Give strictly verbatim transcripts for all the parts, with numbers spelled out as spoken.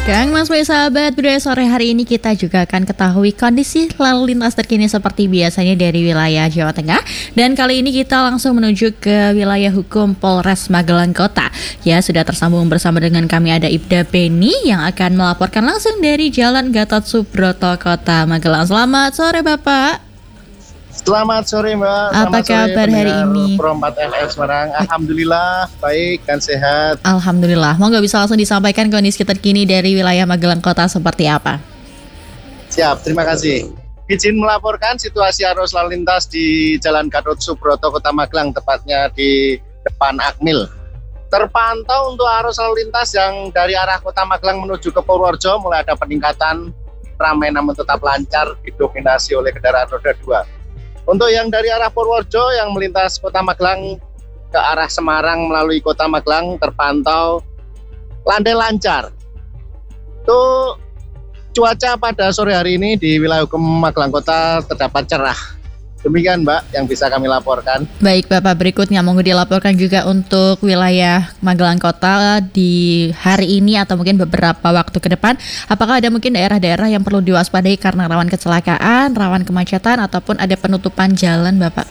Kang Mas Boy sahabat budaya sore hari ini kita juga akan ketahui kondisi lalu lintas terkini seperti biasanya dari wilayah Jawa Tengah. Dan kali ini kita langsung menuju ke wilayah hukum Polres Magelang Kota. Ya, sudah tersambung bersama dengan kami ada Ibda Beni yang akan melaporkan langsung dari Jalan Gatot Subroto Kota Magelang. Selamat sore Bapak. Selamat sore Mbak. Apa Selamat kabar sore, hari ini? Pro empat F M Semarang. Alhamdulillah baik dan sehat. Alhamdulillah. Mau nggak bisa langsung disampaikan kondisi terkini dari wilayah Magelang Kota seperti apa? Siap, terima kasih. Izin melaporkan situasi arus lalu lintas di Jalan Gatot Subroto Kota Magelang, tepatnya di depan Akmil. Terpantau untuk arus lalu lintas yang dari arah Kota Magelang menuju ke Purworejo mulai ada peningkatan, ramai namun tetap lancar, didominasi oleh kendaraan roda dua. Untuk yang dari arah Purworejo yang melintas Kota Magelang ke arah Semarang melalui Kota Magelang terpantau landai lancar. Itu cuaca pada sore hari ini di wilayah hukum Magelang Kota terdapat cerah. Demikian Mbak yang bisa kami laporkan. Baik Bapak, berikutnya monggo dilaporkan juga untuk wilayah Magelang Kota di hari ini atau mungkin beberapa waktu ke depan. Apakah ada mungkin daerah-daerah yang perlu diwaspadai karena rawan kecelakaan, rawan kemacetan, ataupun ada penutupan jalan Bapak?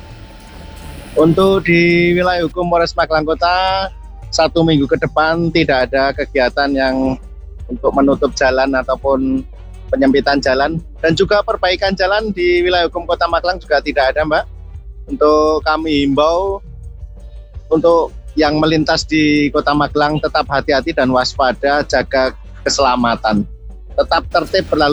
Untuk di wilayah hukum Polres Magelang Kota, satu minggu ke depan tidak ada kegiatan yang untuk menutup jalan ataupun penyempitan jalan, dan juga perbaikan jalan di wilayah hukum Kota Magelang juga tidak ada Mbak. Untuk kami himbau untuk yang melintas di Kota Magelang tetap hati-hati dan waspada, jaga keselamatan, tetap tertib berlalu